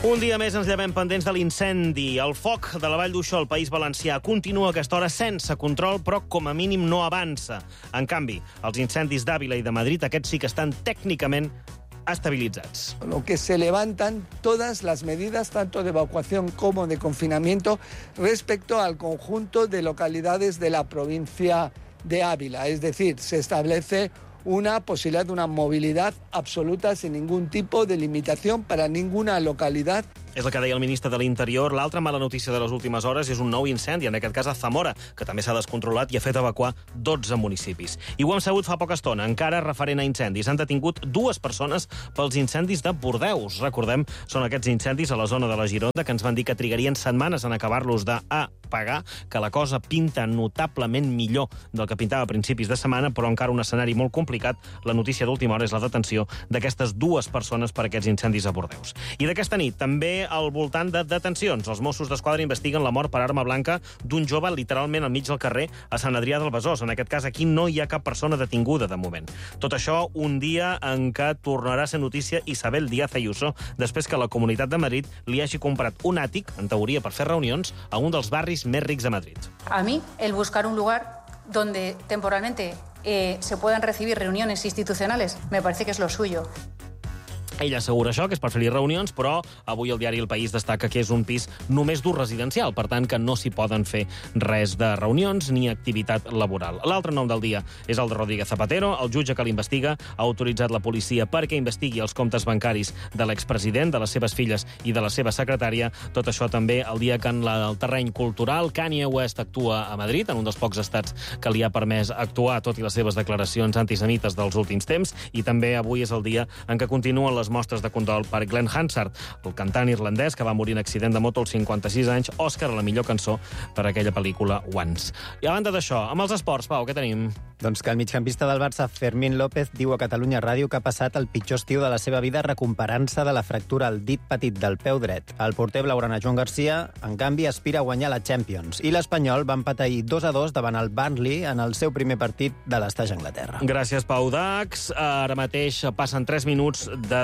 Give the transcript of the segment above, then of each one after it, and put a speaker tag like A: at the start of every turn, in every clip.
A: Un dia més ens llevem pendents de l'incendi. El foc de la Vall d'Uixó al País Valencià continua a aquesta hora sense control, però com a mínim no avança. En canvi, els incendis d'Àvila i de Madrid, aquests sí que estan tècnicament estabilitzats.
B: Lo que se levantan todas las medidas, tanto de evacuación como de confinamiento, respecto al conjunto de localidades de la provincia de Ávila. Es decir, se establece una posibilidad de una movilidad absoluta sin ningún tipo de limitación para ninguna localidad.
A: És el que deia el ministre de l'Interior. L'altra mala notícia de les últimes hores és un nou incendi, en aquest cas a Zamora, que també s'ha descontrolat i ha fet evacuar 12 municipis. I ho hem sabut fa poca estona, encara referent a incendis. Han detingut 2 persones pels incendis de Bordeus. Recordem, són aquests incendis a la zona de la Gironda que ens van dir que trigarien setmanes en acabar-los d'apagar, que la cosa pinta notablement millor del que pintava a principis de setmana, però encara un escenari molt complicat. La notícia d'última hora és la detenció d'aquestes 2 persones per aquests incendis a Bordeus. I d'aquesta nit, també al voltant de detencions. Els Mossos d'Esquadra investiguen la mort per arma blanca d'un jove literalment al mig del carrer a Sant Adrià del Besòs. En aquest cas, aquí no hi ha cap persona detinguda de moment. Tot això, un dia en què tornarà a ser notícia Isabel Díaz Ayuso, després que la Comunitat de Madrid li hagi comprat un àtic, en teoria per fer reunions, a un dels barris més rics de Madrid.
C: A mí, el buscar un lugar donde temporalmente se puedan recibir reuniones institucionales, me parece que es lo suyo.
A: Ella assegura això, que és per fer-hi reunions, però avui el diari El País destaca que és un pis només d'ús residencial, per tant que no s'hi poden fer res de reunions ni activitat laboral. L'altre nom del dia és el de Rodríguez Zapatero. El jutge que l'investiga ha autoritzat la policia perquè investigui els comptes bancaris de l'expresident, de les seves filles i de la seva secretària. Tot això també el dia que en el terreny cultural Kanye West actua a Madrid, en un dels pocs estats que li ha permès actuar, tot i les seves declaracions antisemites dels últims temps, i també avui és el dia en què continuen les mostres de condol per Glenn Hansard, el cantant irlandès que va morir en accident de moto als 56 anys, Òscar a la millor cançó per aquella pel·lícula Once. I a banda d'això, amb els esports, Pau, què tenim?
D: Doncs que el migcampista del Barça, Fermín López, diu a Catalunya Ràdio que ha passat el pitjor estiu de la seva vida recuperant-se de la fractura al dit petit del peu dret. El porter blaugrana Joan Garcia, en canvi, aspira a guanyar la Champions. I l'Espanyol va empatar ahir 2-2 davant el Burnley en el seu primer partit de l'estatge a Anglaterra.
A: Gràcies, Pau Dax. Ara mateix passen 3 minuts de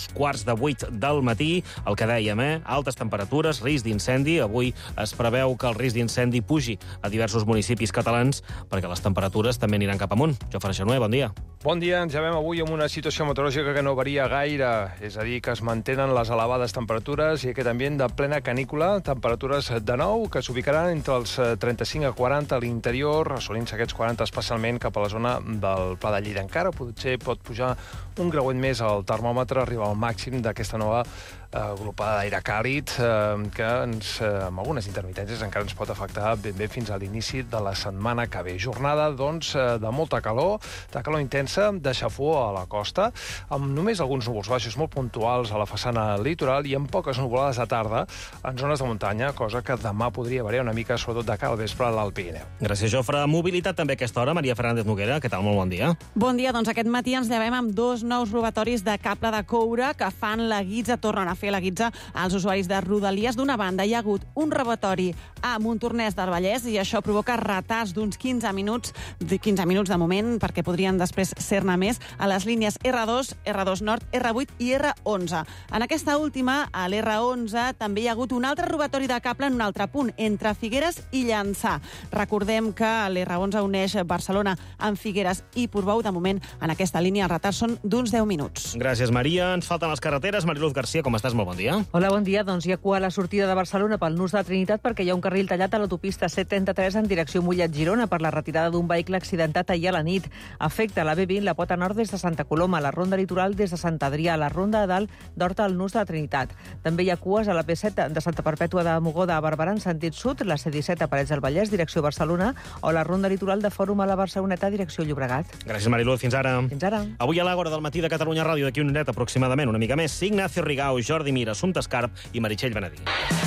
A: 2:45 del matí. El que dèiem, altes temperatures, risc d'incendi. Avui es preveu que el risc d'incendi pugi a diversos municipis catalans perquè les temperatures també aniran cap amunt. Jofre Xanuer, bon dia.
E: Bon dia, ens llevem avui amb una situació meteorològica que no varia gaire, és a dir, que es mantenen les elevades temperatures i aquest ambient de plena canícula, temperatures de nou que s'ubicaran entre els 35 a 40 a l'interior, assolint-se aquests 40 especialment cap a la zona del Pla de Lleida. Encara potser pot pujar un grauet més al termòmetre, arribar al màxim d'aquesta nova agrupada d'aire càlid que amb algunes intermitències encara ens pot afectar ben bé fins a l'inici de la setmana que ve. Jornada, doncs, de molta calor, de calor intensa, de xafó a la costa, amb només alguns núvols baixos molt puntuals a la façana litoral i amb poques nuvolades de tarda en zones de muntanya, cosa que demà podria variar una mica, sobretot de cara al vespre a l'Alt Pirineu.
A: Gràcies, Jofre. Mobilitat també a aquesta hora. Maria Fernández Noguera, què tal? Molt bon dia.
F: Bon dia. Doncs aquest matí ens llevem amb 2 nous robatoris de cable de coure que fan la guitza, tornen a fer la guitza als usuaris de Rodalies. D'una banda, hi ha hagut un robatori a Montornès del Vallès i això provoca retards d'uns 15 minuts de moment, perquè podrien després ser-ne més, a les línies R2, R2 Nord, R8 i R11. En aquesta última, a l'R11, també hi ha hagut un altre robatori de cable en un altre punt, entre Figueres i Llançà. Recordem que l'R11 uneix Barcelona amb Figueres i Portbou. De moment, en aquesta línia, els retards són d'uns 10 minuts.
A: Gràcies, Maria. Ens falten les carreteres. Mariluz Garcia, com estàs? Molt bon dia.
G: Hola, bon dia. Doncs hi ha cua a la sortida de Barcelona pel nus de Trinitat perquè hi ha un carril tallat a l'autopista C33 en direcció Mollet-Girona per la retirada d'un vehicle accidentat ahir a la nit. Afecta la B20, la pota nord des de Santa Coloma, la ronda litoral des de Sant Adrià, la ronda de dalt d'Horta al nus de Trinitat. També hi ha cues a la P7 de Santa Perpètua de Mogoda a Barberà en sentit sud, la C17 a Parets del Vallès, direcció Barcelona, o la ronda litoral de Fòrum a la Barceloneta, direcció Llobregat.
A: Gràcies, Mariluz. Fins ara.
G: Fins ara.
A: Avui a l'Àgora del matí de Catalunya Ràdio, d'aquí un net aproximadament, una mica més, Ignacio Rigau, Jordi Mir, Assumpta Escarp i Meritxell Benedí.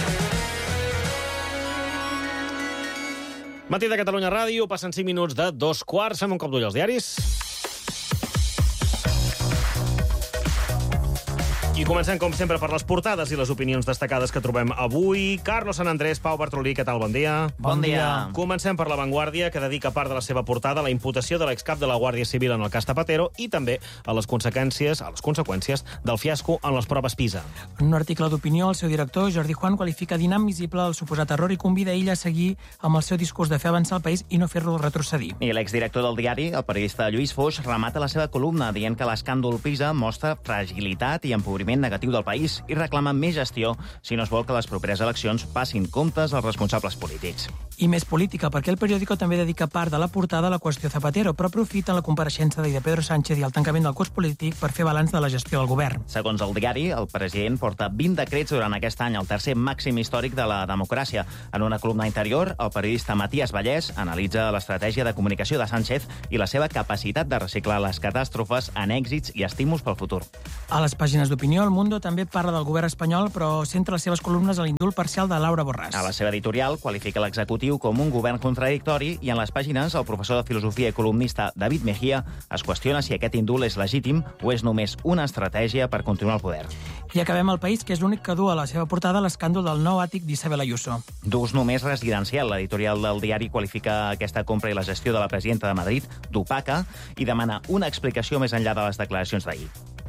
A: Matí de Catalunya Ràdio, passen 5 minuts de 2:15, fem un cop d'ull als diaris. I I comencem, com sempre, per les portades i les opinions destacades que trobem avui. Carlos Sant Andrés, Pau Bartolí, què tal? Bon dia.
D: Bon dia.
A: Comencem per La Vanguardia, que dedica part de la seva portada a la imputació de l'excap de la Guàrdia Civil en el cas Zapatero i també a les conseqüències del fiasco en les proves PISA.
H: En un article d'opinió, el seu director, Jordi Juan, qualifica d'inadmissible el suposat error i convida ell a seguir amb el seu discurs de fer avançar el país i no fer-lo retrocedir.
I: I l'exdirector del diari, el periodista Lluís Foix, remata la seva columna dient que l'escàndol PISA mostra fragilitat i empobriment negatiu del país i reclama més gestió si no es vol que les properes eleccions passin comptes als responsables polítics.
H: I més política, perquè el periòdico també dedica part de la portada a la qüestió Zapatero, però aprofita la compareixença de Pedro Sánchez i el tancament del curs polític per fer balanç de la gestió del govern.
I: Segons el diari, el president porta 20 decrets durant aquest any, el tercer màxim històric de la democràcia. En una columna interior, el periodista Matías Vallès analitza l'estratègia de comunicació de Sánchez i la seva capacitat de reciclar les catàstrofes en èxits i estímuls pel futur.
H: A les pàgines d'opinió, El Mundo també parla del govern espanyol, però centra les seves columnes a l'indult parcial de Laura Borràs.
I: A la seva editorial qualifica l'executiu com un govern contradictori i en les pàgines el professor de filosofia i columnista David Mejía es qüestiona si aquest indult és legítim o és només una estratègia per continuar al poder.
H: I acabem El País, que és l'únic que du a la seva portada l'escàndol del nou àtic d'Isabel Ayuso.
I: D'ús només residencial. L'editorial del diari qualifica aquesta compra i la gestió de la presidenta de Madrid d'opaca i demana una explicació més enllà de les declaracions d'ahir.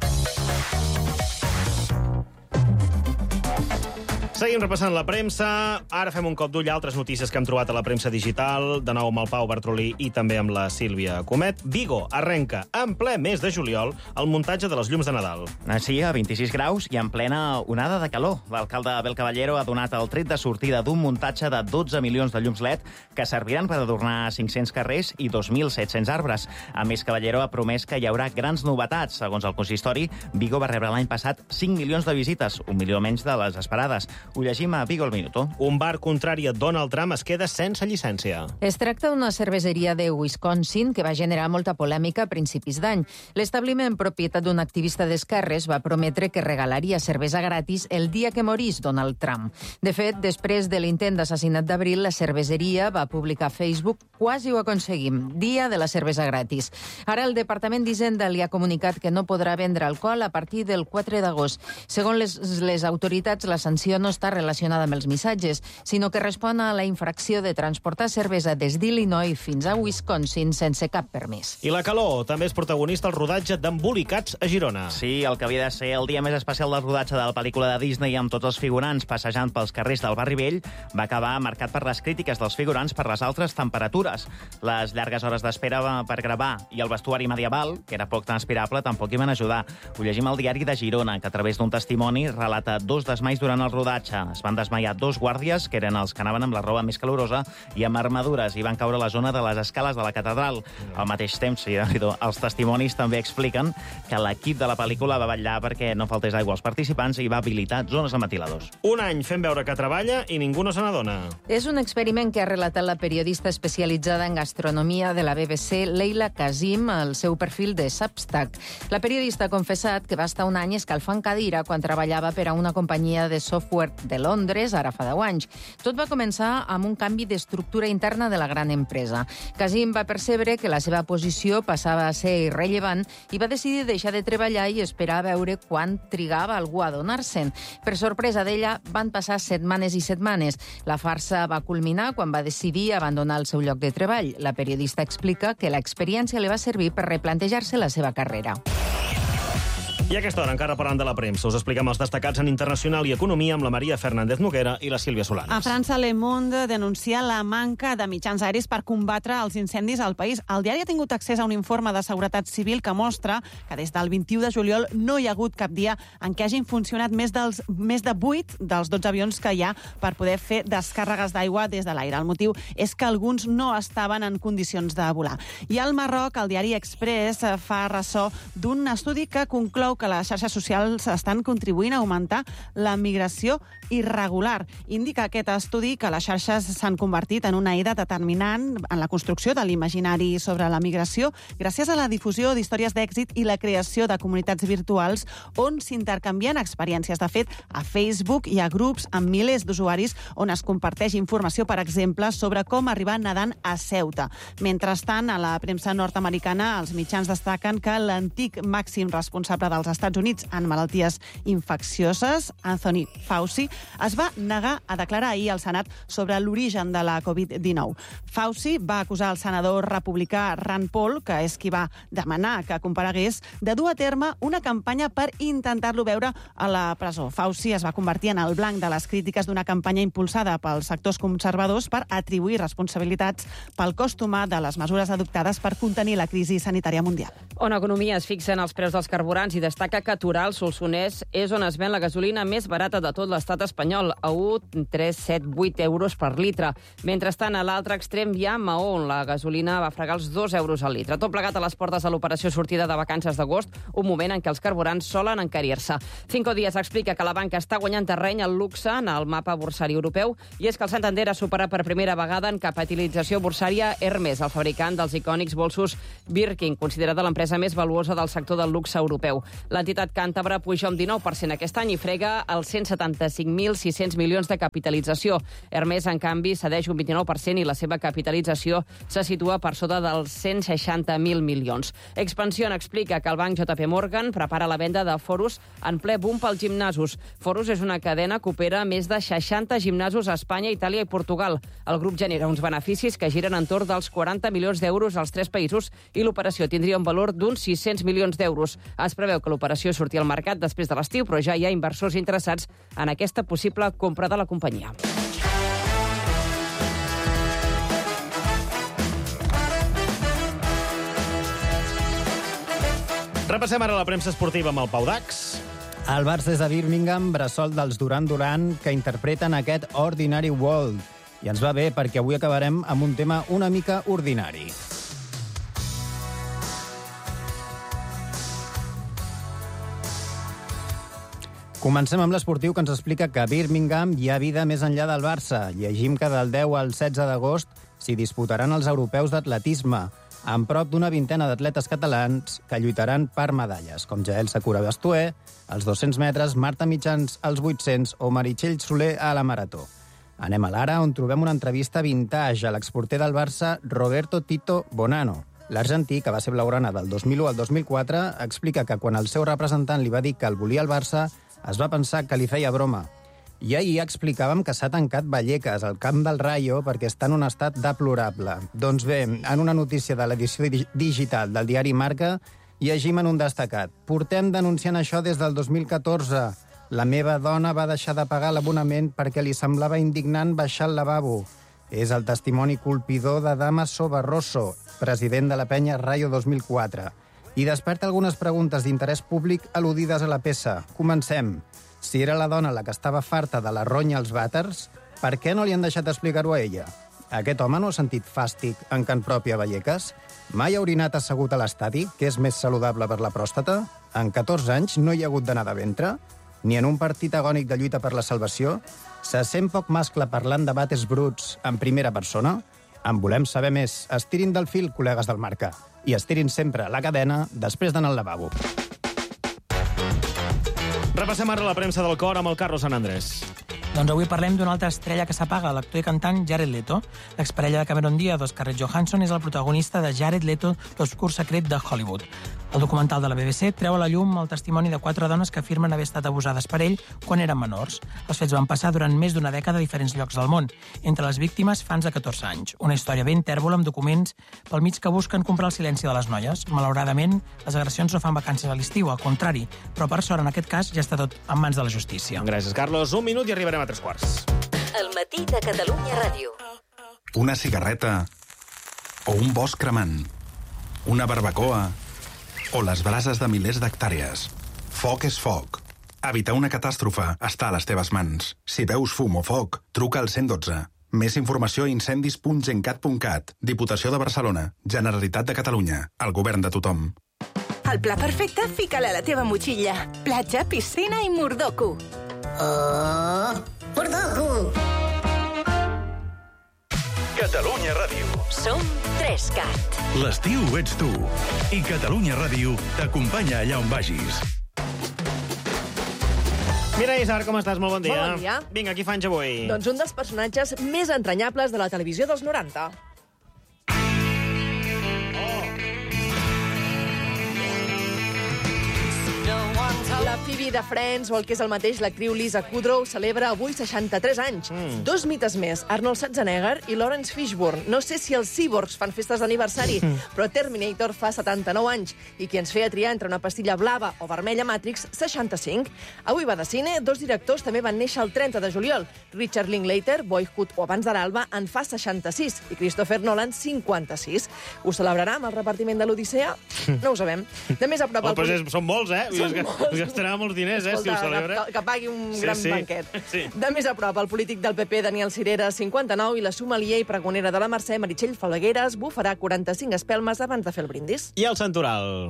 A: Seguim repassant la premsa. Ara fem un cop d'ull a altres notícies que hem trobat a la premsa digital, de nou amb el Pau Bartolí i també amb la Sílvia Comet. Vigo arrenca en ple mes de juliol el muntatge de les llums de Nadal.
I: Sí, a 26 graus i en plena onada de calor. L'alcalde Abel Caballero ha donat el tret de sortida d'un muntatge de 12 milions de llums LED que serviran per adornar 500 carrers i 2.700 arbres. A més, Caballero ha promès que hi haurà grans novetats. Segons el consistori, Vigo va rebre l'any passat 5 milions de visites, 1 milió menys de les esperades. Ho llegim a Vigo al Minuto.
A: Un bar contrari a Donald Trump es queda sense llicència.
J: Es tracta d'una cerveseria de Wisconsin que va generar molta polèmica a principis d'any. L'establiment, propietat d'un activista d'esquerres, va prometre que regalaria cervesa gratis el dia que morís Donald Trump. De fet, després de l'intent d'assassinat d'abril, la cerveseria va publicar a Facebook "Quasi ho aconseguim, dia de la cervesa gratis". Ara el Departament d'Hisenda li ha comunicat que no podrà vendre alcohol a partir del 4 d'agost. Segons les autoritats, la sanció no està relacionada amb els missatges, sinó que respon a la infracció de transportar cervesa des d'Illinois fins a Wisconsin sense cap permís.
A: I la calor també és protagonista al rodatge d'Embolicats a Girona.
I: Sí, el que havia de ser el dia més especial del rodatge de la pel·lícula de Disney amb tots els figurants passejant pels carrers del Barri Vell va acabar marcat per les crítiques dels figurants per les altres temperatures. Les llargues hores d'espera per gravar i el vestuari medieval, que era poc transpirable, tampoc hi van ajudar. Ho llegim al diari de Girona, que a través d'un testimoni relata 2 desmais durant el rodatge. Es van desmaiar 2 guàrdies, que eren els que anaven amb la roba més calorosa i amb armadures, i van caure a la zona de les escales de la catedral. Al mateix temps, els testimonis també expliquen que l'equip de la pel·lícula va vetllar perquè no faltés aigua als participants i va habilitar zones amb ventiladors.
A: Un any fent veure que treballa i ningú no se n'adona.
J: És un experiment que ha relatat la periodista especialitzada en gastronomia de la BBC, Leila Kazim, al seu perfil de Substack. La periodista ha confessat que va estar un any escalfant cadira quan treballava per a una companyia de software de Londres, ara fa 10 anys. Tot va començar amb un canvi d'estructura interna de la gran empresa. Kazim va percebre que la seva posició passava a ser irrellevant i va decidir deixar de treballar i esperar a veure quan trigava algú a donar-se'n. Per sorpresa d'ella, van passar setmanes i setmanes. La farsa va culminar quan va decidir abandonar el seu lloc de treball. La periodista explica que l'experiència li va servir per replantejar-se la seva carrera.
A: I a aquesta hora, encara parlant de la premsa, us expliquem els destacats en internacional i economia amb la Maria Fernández Noguera i la Sílvia Solanes.
F: A França, Le Monde denuncia la manca de mitjans aeris per combatre els incendis al país. El diari ha tingut accés a un informe de seguretat civil que mostra que des del 21 de juliol no hi ha hagut cap dia en què hagin funcionat més de 8 dels 12 avions que hi ha per poder fer descàrregues d'aigua des de l'aire. El motiu és que alguns no estaven en condicions de volar. I al Marroc, el diari Express fa ressò d'un estudi que conclou que les xarxes socials estan contribuint a augmentar la migració irregular. Indica aquest estudi que les xarxes s'han convertit en una eina determinant en la construcció de l'imaginari sobre la migració gràcies a la difusió d'històries d'èxit i la creació de comunitats virtuals on s'intercanvien experiències. De fet, a Facebook hi ha grups amb milers d'usuaris on es comparteix informació, per exemple, sobre com arribar nedant a Ceuta. Mentrestant, a la premsa nord-americana, els mitjans destaquen que l'antic màxim responsable del als Estats Units en malalties infeccioses, Anthony Fauci, es va negar a declarar ahir al Senat sobre l'origen de la Covid-19. Fauci va acusar el senador republicà Rand Paul, que és qui va demanar que comparegués, de dur a terme una campanya per intentar-lo veure a la presó. Fauci es va convertir en el blanc de les crítiques d'una campanya impulsada pels sectors conservadors per atribuir responsabilitats pel cost humà de les mesures adoptades per contenir la crisi sanitària mundial.
K: ONU Economia es fixa en els preus dels carburants i destaca que Torà, al Solsonès, és on es ven la gasolina més barata de tot l'estat espanyol, a 1,378 euros per litre. Mentrestant, a l'altre extrem hi ha Maó, on la gasolina va fregar els 2 euros al litre. Tot plegat a les portes de l'operació sortida de vacances d'agost, un moment en què els carburants solen encarir-se. Cinco Días explica que la banca està guanyant terreny al luxe en el mapa borsari europeu, i és que el Santander ha superat per primera vegada en capitalització borsària Hermès, el fabricant dels icònics bolsos Birkin, considerada l'empresa més valuosa del sector del luxe europeu. L'entitat càntabra puja un 19% aquest any i frega els 175.600 milions de capitalització. Hermès, en canvi, cedeix un 29% i la seva capitalització se situa per sota dels 160.000 milions. Expansión explica que el banc JP Morgan prepara la venda de Forus en ple boom pels gimnasos. Forus és una cadena que opera més de 60 gimnasos a Espanya, Itàlia i Portugal. El grup genera uns beneficis que giren entorn dels 40 milions d'euros als 3 països i l'operació tindria un valor d'uns 600 milions d'euros. Es preveu que l'operació surti al mercat després de l'estiu, però ja hi ha inversors interessats en aquesta possible compra de la companyia.
A: Repassem ara la premsa esportiva amb el Pau Dax.
D: El Barça és a Birmingham, bressol dels Duran Duran, que interpreten aquest Ordinary World. I ens va bé, perquè avui acabarem amb un tema una mica ordinari. Comencem amb l'esportiu, que ens explica que a Birmingham hi ha vida més enllà del Barça. Llegim que del 10 al 16 d'agost s'hi disputaran els europeus d'atletisme, amb prop d'una vintena d'atletes catalans que lluitaran per medalles, com Jael Sakura Bastué, als 200 metres, Marta Mitjans als 800 o Meritxell Soler a la marató. Anem a l'ara, on trobem una entrevista vintage a l'exporter del Barça, Roberto Tito Bonanno. L'argentí, que va ser blaugrana del 2001 al 2004, explica que quan el seu representant li va dir que el volia al Barça, es va pensar que li feia broma. I ahir explicàvem que s'ha tancat Vallecas, al camp del Rayo, perquè està en un estat deplorable. Doncs bé, en una notícia de l'edició digital del diari Marca, llegim en un destacat. Portem denunciant això des del 2014. La meva dona va deixar de pagar l'abonament perquè li semblava indignant baixar al lavabo. És el testimoni colpidor de Damaso Barroso, president de la penya Rayo 2004. I desperta algunes preguntes d'interès públic al·ludides a la peça. Comencem. Si era la dona la que estava farta de la ronya als vàters, per què no li han deixat explicar-ho a ella? Aquest home no ha sentit fàstic en can propi a Vallecas? Mai ha orinat assegut a l'estadi, que és més saludable per la pròstata? En 14 anys no hi ha hagut d'anar de ventre? Ni en un partit agònic de lluita per la salvació? Se sent poc mascle parlant de bates bruts en primera persona? En volem saber més. Estirin del fil, col·legues del Marca. I estirin sempre la cadena després d'anar al lavabo.
A: Repassem ara la premsa del cor amb el Carlos San Andrés.
H: Doncs avui parlem d'una altra estrella que s'apaga, l'actor i cantant Jared Leto. L'exparella de Cameron Diaz, Scarlett Johansson, és el protagonista de Jared Leto, l'obscur secret de Hollywood. El documental de la BBC treu a la llum el testimoni de 4 dones que afirmen haver estat abusades per ell quan eren menors. Els fets van passar durant més d'una dècada a diferents llocs del món. Entre les víctimes, fans de 14 anys. Una història ben tèrbola amb documents pel mig que busquen comprar el silenci de les noies. Malauradament, les agressions no fan vacances a l'estiu, al contrari. Però per sort, en aquest cas, ja està tot en mans de la justícia.
A: Gràcies, Carlos. Un minut i arribarem a 3:15.
L: El matí de Catalunya Ràdio.
M: Una cigarreta o un bosc cremant. Una barbacoa o les brases de milers d'hectàrees. Foc és foc. Evitar una catàstrofe està a les teves mans. Si veus fum o foc, truca al 112. Més informació a incendis.gencat.cat. Diputació de Barcelona. Generalitat de Catalunya. El govern de tothom.
L: El pla perfecte, fica-la a la teva motxilla. Platja, piscina i mordoku. Mordoku!
N: Catalunya Ràdio.
L: Som 3CAT.
N: L'estiu ets tu. I Catalunya Ràdio t'acompanya allà on vagis.
A: Mira, Isar, com estàs? Molt bon dia.
O: Molt bon dia.
A: Vinga, qui fa anys avui?
O: Doncs un dels personatges més entranyables de la televisió dels 90.
P: No
O: La Phoebe de Friends, o el que és el mateix, l'actriu Lisa Kudrow, celebra avui 63 anys. Dos mites més, Arnold Schwarzenegger i Lawrence Fishburne. No sé si els cyborgs fan festes d'aniversari, però Terminator fa 79 anys, i qui ens feia triar entre una pastilla blava o vermella Matrix, 65. Avui va de cine, dos directors també van néixer el 30 de juliol. Richard Linklater, Boyhood o Abans de l'alba, en fa 66, i Christopher Nolan, 56. Ho celebrarà amb el repartiment de l'Odissea? No ho sabem. De més a prop...
A: Són molts, Es gastarà molts diners, si ho celebra.
O: Que pagui un gran banquet. De més a prop, el polític del PP, Daniel Sirera, 59, i la sommelier i pregonera de la Mercè, Meritxell Falgueres, bufarà 45 espelmes abans de fer el brindis.
A: I el santoral?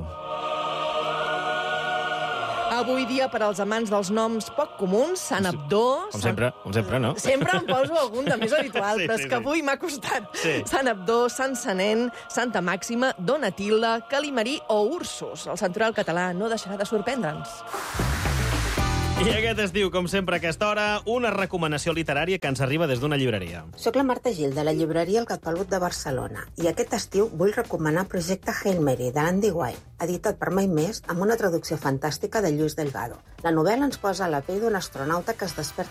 O: Avui dia, per als amants dels noms poc comuns, Sant Abdó...
A: Com sempre, no?
O: Sempre em poso algun de més habitual, però és que avui m'ha costat. Sant Abdó, Sant Sanent, Santa Màxima, Donatilla, Calimarí o Ursus. El santoral català no deixarà de sorprendre'ns.
A: I aquest estiu, com sempre a aquesta hora, una recomanació literària que ens arriba des d'una llibreria.
P: Soc la Marta Gil, de la llibreria El Catpelut de Barcelona, i aquest estiu vull recomanar Projecte Hail Mary, de Andy Weir, editat per Mai Més, amb una traducció fantàstica de Lluís Delgado. La novel·la ens posa a la pell d'un astronauta que es desperta